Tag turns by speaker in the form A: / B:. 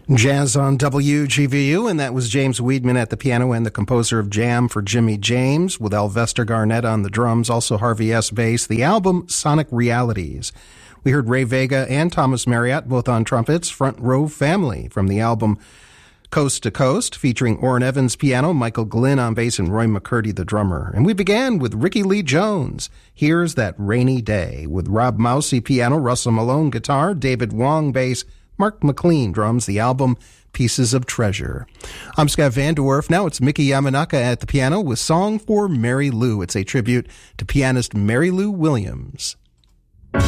A: Jazz on WGVU, and that was James Weidman at the piano and the composer of Jam for Jimmy James, with Alvester Garnett on the drums, also Harvey S. bass. The album Sonic Realities. We heard Ray Vega and Thomas Marriott, both on trumpets. Front Row Family from the album Coast to Coast, featuring Orrin Evans piano, Michael Glynn on bass, and Roy McCurdy the drummer. And we began with Ricky Lee Jones. Here's That Rainy Day, with Rob Mousy piano, Russell Malone guitar, David Wong bass, Mark McLean drums, the album Pieces of Treasure. I'm Scott Van Dwarf. Now it's Mickey Yamanaka at the piano with Song for Mary Lou. It's a tribute to pianist Mary Lou Williams.